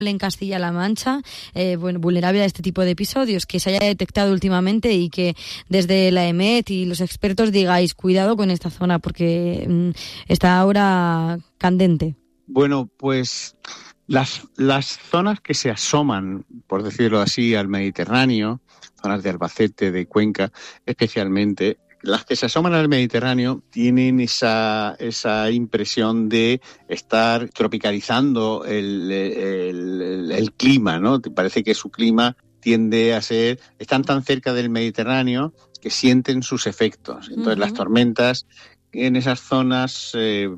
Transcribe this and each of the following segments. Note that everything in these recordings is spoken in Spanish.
en Castilla-La Mancha, vulnerable a este tipo de episodios, que se haya detectado últimamente y que desde la EMET y los expertos digáis cuidado con esta zona porque está ahora candente? Bueno, pues las zonas que se asoman, por decirlo así, al Mediterráneo, zonas de Albacete, de Cuenca, especialmente, las que se asoman al Mediterráneo tienen esa impresión de estar tropicalizando el clima, ¿no? Parece que su clima tiende a ser, están tan cerca del Mediterráneo que sienten sus efectos. Entonces las tormentas en esas zonas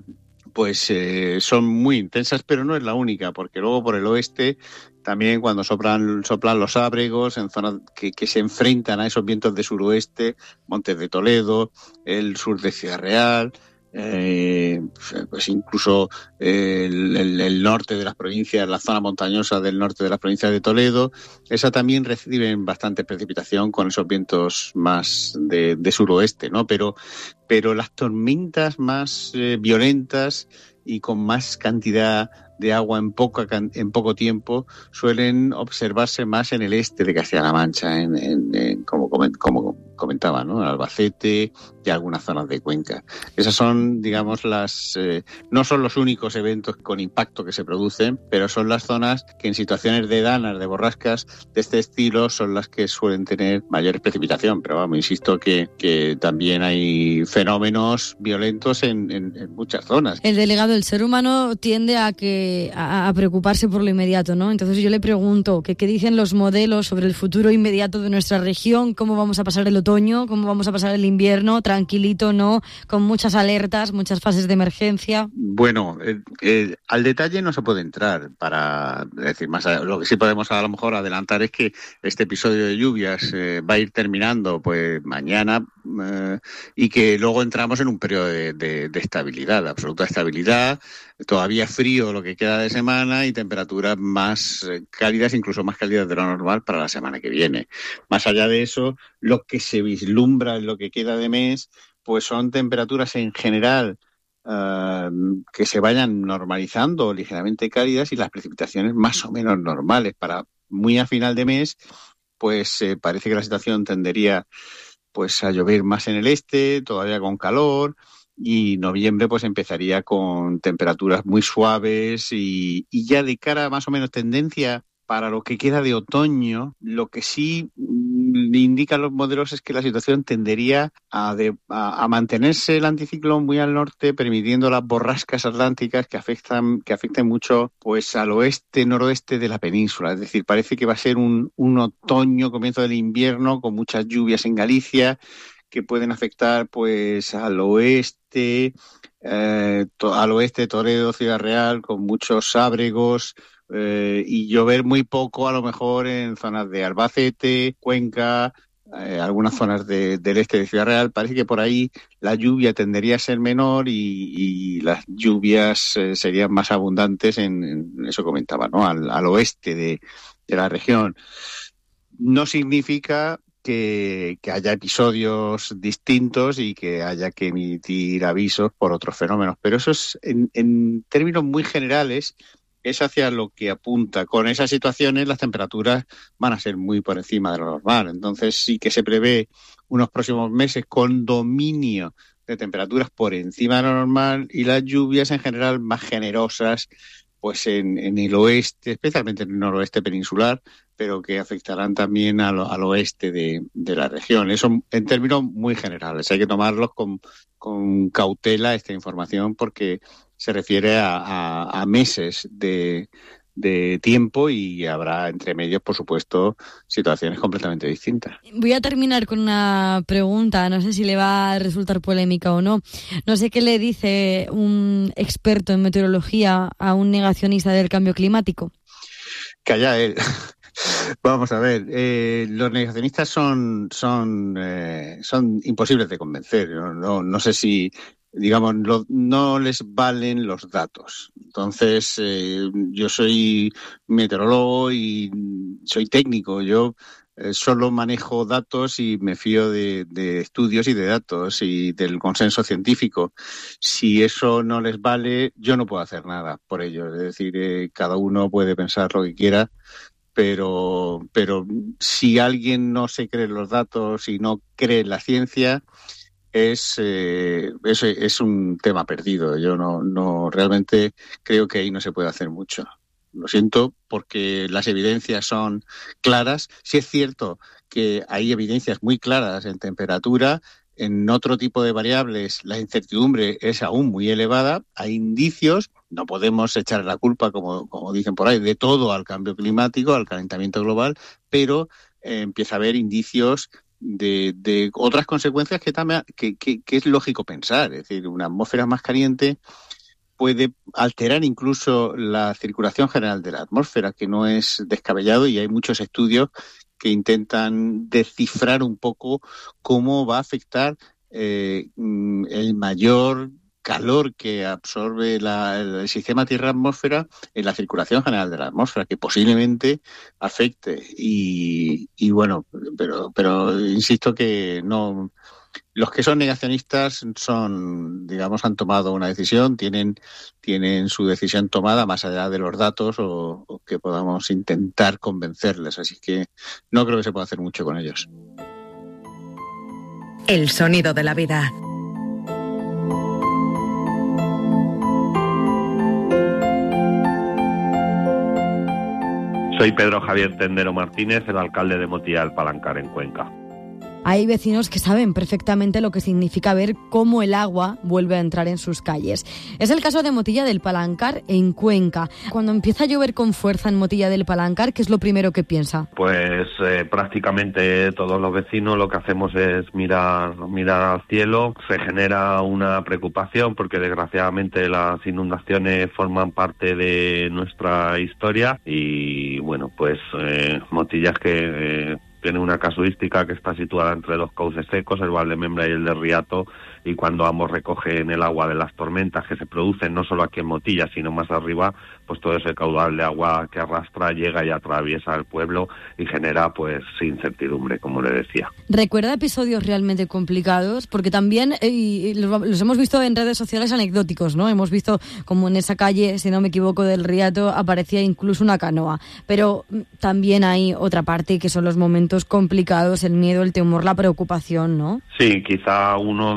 son muy intensas, pero no es la única, porque luego por el oeste también cuando soplan los ábregos en zonas que se enfrentan a esos vientos de suroeste, Montes de Toledo, el sur de Ciudad Real, pues incluso el norte de las provincias, la zona montañosa del norte de las provincias de Toledo, esa también reciben bastante precipitación con esos vientos más de suroeste, ¿no? Pero las tormentas más violentas y con más cantidad de agua en poco tiempo suelen observarse más en el este de Castilla-La Mancha, como comentaba, ¿no? En Albacete y algunas zonas de Cuenca. Esas son, digamos, no son los únicos eventos con impacto que se producen, pero son las zonas que en situaciones de danas, de borrascas de este estilo, son las que suelen tener mayores precipitación. Pero vamos, insisto que también hay fenómenos violentos en muchas zonas. El delegado, el ser humano tiende a preocuparse por lo inmediato, ¿no? Entonces yo le pregunto, ¿qué dicen los modelos sobre el futuro inmediato de nuestra región? ¿Cómo vamos a pasar el otoño? ¿Cómo vamos a pasar el invierno? Tranquilito, ¿no? Con muchas alertas, muchas fases de emergencia. Bueno, al detalle no se puede entrar para decir más. Lo que sí podemos a lo mejor adelantar es que este episodio de lluvias va a ir terminando pues mañana y que luego entramos en un periodo de estabilidad, de absoluta estabilidad. Todavía frío lo que queda de semana y temperaturas más cálidas, incluso más cálidas de lo normal para la semana que viene. Más allá de eso, lo que se vislumbra en lo que queda de mes, pues son temperaturas en general que se vayan normalizando, ligeramente cálidas, y las precipitaciones más o menos normales. Para muy a final de mes, pues parece que la situación tendería pues a llover más en el este, todavía con calor, y noviembre pues empezaría con temperaturas muy suaves y ya de cara más o menos tendencia para lo que queda de otoño. Lo que sí indican los modelos es que la situación tendería a mantenerse el anticiclón muy al norte, permitiendo las borrascas atlánticas que afecten mucho pues al oeste, noroeste de la península. Es decir, parece que va a ser un otoño, comienzo del invierno, con muchas lluvias en Galicia, que pueden afectar pues al oeste Toledo, Ciudad Real, con muchos ábregos, y llover muy poco a lo mejor en zonas de Albacete, Cuenca, algunas zonas del este de Ciudad Real. Parece que por ahí la lluvia tendería a ser menor y las lluvias serían más abundantes en eso comentaba, ¿no? Al oeste de la región. No significa que haya episodios distintos y que haya que emitir avisos por otros fenómenos, pero eso es en términos muy generales es hacia lo que apunta. Con esas situaciones las temperaturas van a ser muy por encima de lo normal, entonces sí que se prevé unos próximos meses con dominio de temperaturas por encima de lo normal y las lluvias en general más generosas pues en el oeste, especialmente en el noroeste peninsular, pero que afectarán también al oeste de la región. Eso en términos muy generales. Hay que tomarlos con cautela esta información porque se refiere a meses de tiempo y habrá entre medios, por supuesto, situaciones completamente distintas. Voy a terminar con una pregunta, no sé si le va a resultar polémica o no. No sé qué le dice un experto en meteorología a un negacionista del cambio climático. Calla él. Vamos a ver, los negacionistas son imposibles de convencer. No sé si, digamos, no les valen los datos. Entonces, yo soy meteorólogo y soy técnico. Yo solo manejo datos y me fío de estudios y de datos y del consenso científico. Si eso no les vale, yo no puedo hacer nada por ello. Es decir, cada uno puede pensar lo que quiera, pero si alguien no se cree los datos y no cree en la ciencia, es un tema perdido. Yo no realmente creo que ahí no se puede hacer mucho. Lo siento, porque las evidencias son claras. Sí es cierto que hay evidencias muy claras en temperatura. En otro tipo de variables la incertidumbre es aún muy elevada. Hay indicios, no podemos echar la culpa, como dicen por ahí, de todo al cambio climático, al calentamiento global, pero empieza a haber indicios de otras consecuencias que es lógico pensar. Es decir, una atmósfera más caliente puede alterar incluso la circulación general de la atmósfera, que no es descabellado, y hay muchos estudios que intentan descifrar un poco cómo va a afectar el mayor calor que absorbe el sistema Tierra-atmósfera en la circulación general de la atmósfera, que posiblemente afecte. Y bueno, pero insisto que no. Los que son negacionistas digamos, han tomado una decisión, tienen su decisión tomada más allá de los datos o que podamos intentar convencerles. Así que no creo que se pueda hacer mucho con ellos. El sonido de la vida. Soy Pedro Javier Tendero Martínez, el alcalde de Motilla del Palancar, en Cuenca. Hay vecinos que saben perfectamente lo que significa ver cómo el agua vuelve a entrar en sus calles. Es el caso de Motilla del Palancar, en Cuenca. Cuando empieza a llover con fuerza en Motilla del Palancar, ¿qué es lo primero que piensa? Pues prácticamente todos los vecinos lo que hacemos es mirar al cielo. Se genera una preocupación porque desgraciadamente las inundaciones forman parte de nuestra historia y bueno, pues Motilla es que tiene una casuística que está situada entre dos cauces secos, el Valdemembra y el de Riato, y cuando ambos recogen el agua de las tormentas que se producen no solo aquí en Motilla, sino más arriba, pues todo ese caudal de agua que arrastra llega y atraviesa el pueblo y genera pues incertidumbre, como le decía. ¿Recuerda episodios realmente complicados? Porque también los hemos visto en redes sociales anecdóticos, ¿no? Hemos visto como en esa calle, si no me equivoco, del Riato aparecía incluso una canoa. Pero también hay otra parte que son los momentos complicados, el miedo, el temor, la preocupación, ¿no? Sí, quizá una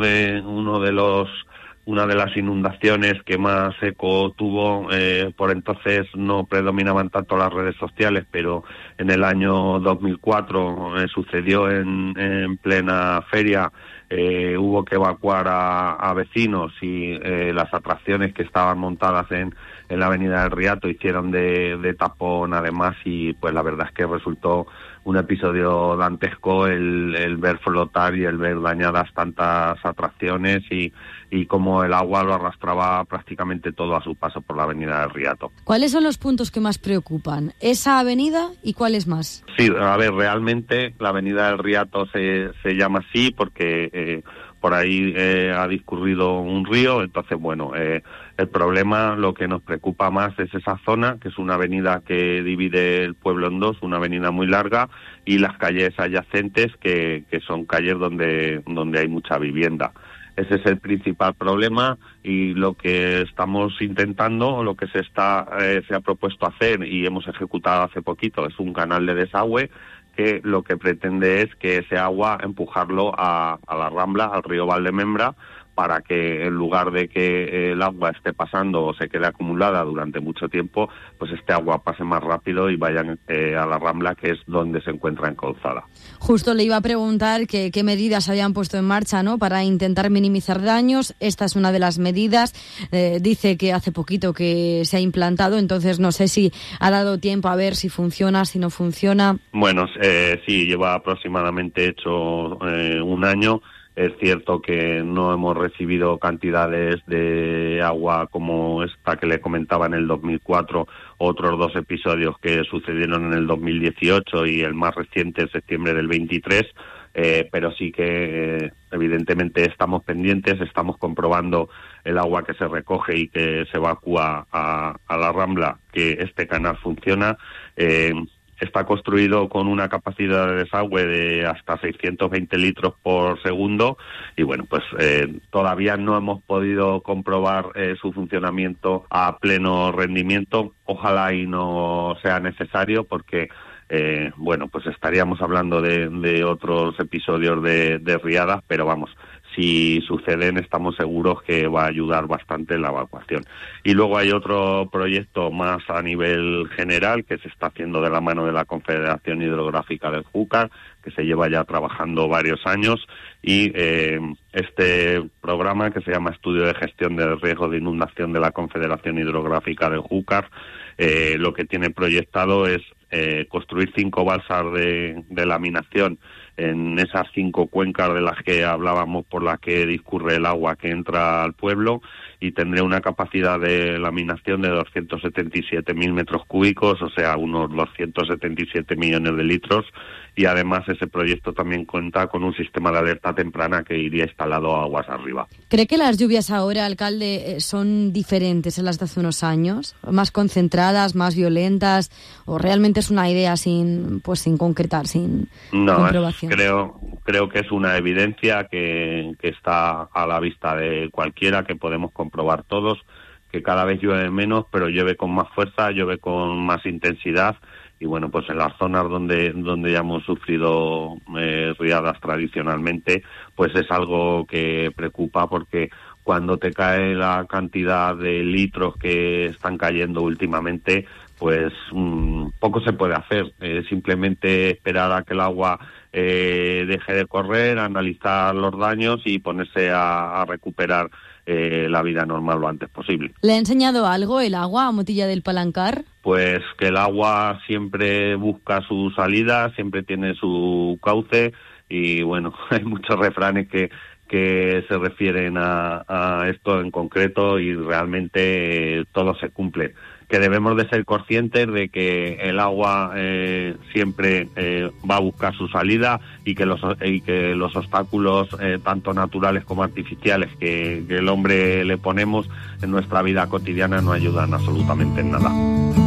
de las inundaciones que más eco tuvo, por entonces no predominaban tanto las redes sociales, pero en el año 2004 sucedió en plena feria. Hubo que evacuar a vecinos y las atracciones que estaban montadas en la avenida del Riato hicieron de tapón además, y pues la verdad es que resultó un episodio dantesco el ver flotar y el ver dañadas tantas atracciones y cómo el agua lo arrastraba prácticamente todo a su paso por la avenida del Riato. ¿Cuáles son los puntos que más preocupan? ¿Esa avenida y cuáles más? Sí, a ver, realmente la avenida del Riato se llama así porque por ahí ha discurrido un río, entonces bueno, el problema, lo que nos preocupa más es esa zona, que es una avenida que divide el pueblo en dos, una avenida muy larga, y las calles adyacentes que son calles donde hay mucha vivienda. Ese es el principal problema, y lo que estamos intentando, lo que se ha propuesto hacer y hemos ejecutado hace poquito, es un canal de desagüe que lo que pretende es que ese agua empujarlo a la Rambla, al río Valdemembra, para que en lugar de que el agua esté pasando o se quede acumulada durante mucho tiempo, pues este agua pase más rápido y vayan a la Rambla, que es donde se encuentra encauzada. Justo le iba a preguntar qué medidas habían puesto en marcha, ¿no?, para intentar minimizar daños. Esta es una de las medidas. Dice que hace poquito que se ha implantado, entonces no sé si ha dado tiempo a ver si funciona, si no funciona. Bueno, sí, lleva aproximadamente hecho un año. Es cierto que no hemos recibido cantidades de agua como esta que le comentaba en el 2004, otros dos episodios que sucedieron en el 2018 y el más reciente en septiembre del 23, pero sí que evidentemente estamos pendientes, estamos comprobando el agua que se recoge y que se evacúa a la Rambla, que este canal funciona. está construido con una capacidad de desagüe de hasta 620 litros por segundo y bueno, pues todavía no hemos podido comprobar su funcionamiento a pleno rendimiento. Ojalá y no sea necesario porque bueno, pues estaríamos hablando de otros episodios de riadas, pero vamos, si suceden estamos seguros que va a ayudar bastante en la evacuación. Y luego hay otro proyecto más a nivel general que se está haciendo de la mano de la Confederación Hidrográfica del Júcar, que se lleva ya trabajando varios años, y este programa, que se llama Estudio de Gestión del Riesgo de Inundación de la Confederación Hidrográfica del Júcar, lo que tiene proyectado es construir 5 balsas de laminación en esas 5 cuencas de las que hablábamos por las que discurre el agua que entra al pueblo, y tendrá una capacidad de laminación de 277.000 metros cúbicos, o sea, unos 277 millones de litros, y además ese proyecto también cuenta con un sistema de alerta temprana que iría instalado aguas arriba. ¿Cree que las lluvias ahora, alcalde, son diferentes a las de hace unos años? ¿Más concentradas, más violentas? ¿O realmente es una idea sin concretar, sin comprobación? Creo que es una evidencia que está a la vista de cualquiera, que podemos comprobar todos, que cada vez llueve menos, pero llueve con más fuerza, llueve con más intensidad. Y bueno, pues en las zonas donde ya hemos sufrido riadas tradicionalmente, pues es algo que preocupa, porque cuando te cae la cantidad de litros que están cayendo últimamente, pues poco se puede hacer. Simplemente esperar a que el agua deje de correr, analizar los daños y ponerse a recuperar la vida normal lo antes posible. ¿Le ha enseñado algo el agua a Motilla del Palancar? Pues que el agua siempre busca su salida, siempre tiene su cauce, y bueno, hay muchos refranes que se refieren a esto en concreto, y realmente todo se cumple. Que debemos de ser conscientes de que el agua siempre va a buscar su salida, y que los obstáculos tanto naturales como artificiales que el hombre le ponemos en nuestra vida cotidiana no ayudan absolutamente en nada.